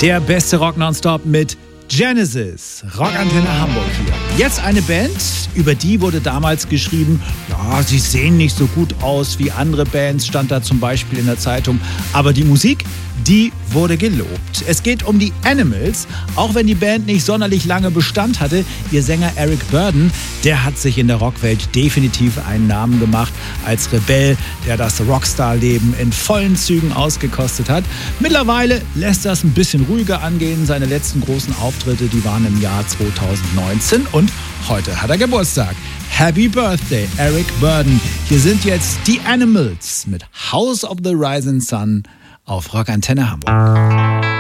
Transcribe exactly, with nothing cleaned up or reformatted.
Der beste Rock nonstop mit Genesis, Rockantenne Hamburg hier. Jetzt eine Band, über die wurde damals geschrieben, ja, sie sehen nicht so gut aus wie andere Bands, stand da zum Beispiel in der Zeitung. Aber die Musik, die wurde gelobt. Es geht um die Animals, auch wenn die Band nicht sonderlich lange Bestand hatte. Ihr Sänger Eric Burdon, der hat sich in der Rockwelt definitiv einen Namen gemacht als Rebell, der das Rockstar-Leben in vollen Zügen ausgekostet hat. Mittlerweile lässt das ein bisschen ruhiger angehen. Seine letzten großen Auftritte, die waren im Jahr zweitausendneunzehn und heute hat er Geburtstag. Happy Birthday, Eric Burdon. Hier sind jetzt die Animals mit House of the Rising Sun auf Rockantenne Hamburg.